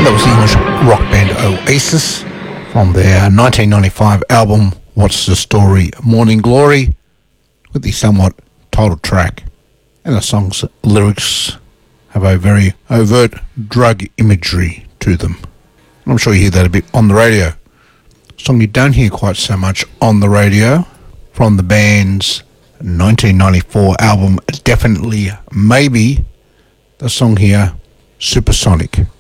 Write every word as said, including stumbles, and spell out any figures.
That was the English rock band Oasis from their nineteen ninety-five album What's the Story, Morning Glory, with the somewhat title track. And the song's lyrics have a very overt drug imagery to them. I'm sure you hear that a bit on the radio. A song you don't hear quite so much on the radio from the band's nineteen ninety-four album Definitely Maybe, the song here, Supersonic.